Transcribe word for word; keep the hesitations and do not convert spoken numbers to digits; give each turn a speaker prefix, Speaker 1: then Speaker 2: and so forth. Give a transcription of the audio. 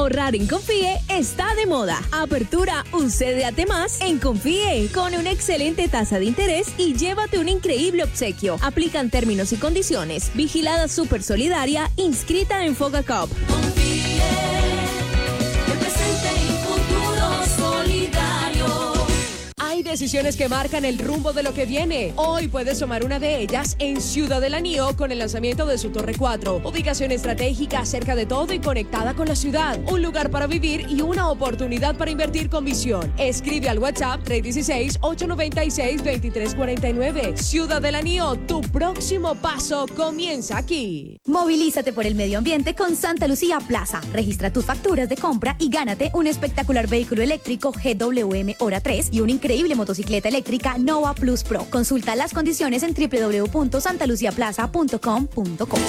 Speaker 1: Ahorrar en Confíe está de moda. Apertura un C D A T más en Confíe con una excelente tasa de interés y llévate un increíble obsequio. Aplican términos y condiciones. Vigilada Super Solidaria, inscrita en Fogacop.
Speaker 2: Confíe, el presente y futuro solidario.
Speaker 3: Hay decisiones que marcan el rumbo de lo que viene. Hoy puedes tomar una de ellas en Ciudad del Anío con el lanzamiento de su Torre cuatro. Ubicación estratégica cerca de todo y conectada con la ciudad. Un lugar para vivir y una oportunidad para invertir con visión. Escribe al WhatsApp tres uno seis, ocho nueve seis, dos tres cuatro nueve. Ciudad del Anío, tu próximo paso comienza aquí.
Speaker 4: Movilízate por el medio ambiente con Santa Lucía Plaza. Registra tus facturas de compra y gánate un espectacular vehículo eléctrico G W M Hora tres y un increíble motocicleta eléctrica Nova Plus Pro. Consulta las condiciones en doble u doble u doble u punto santa lucia plaza punto com punto co.